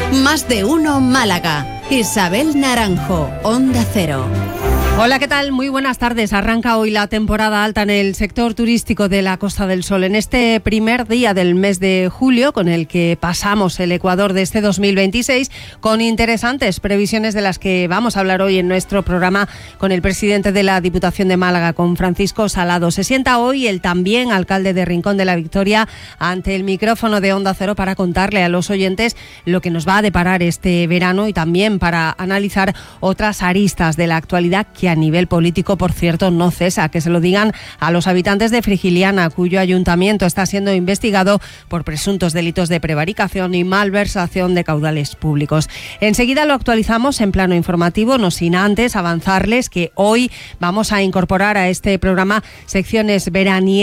Más de uno Málaga. Isabel Naranjo, Onda Cero. Hola, ¿qué tal? Muy buenas tardes. Arranca hoy la temporada alta en el sector turístico de la Costa del Sol. En este primer día del mes de julio, con el que pasamos el Ecuador de este 2026, con interesantes previsiones de las que vamos a hablar hoy en nuestro programa con el presidente de la Diputación de Málaga, con Francisco Salado. Se sienta hoy el también alcalde de Rincón de la Victoria ante el micrófono de Onda Cero para contarle a los oyentes lo que nos va a deparar este verano y también para analizar otras aristas de la actualidad que a nivel político, por cierto, no cesa. Que se lo digan a los habitantes de Frigiliana, cuyo ayuntamiento está siendo investigado por presuntos delitos de prevaricación y malversación de caudales públicos. Enseguida lo actualizamos en plano informativo, no sin antes avanzarles que hoy vamos a incorporar a este programa secciones veraniegas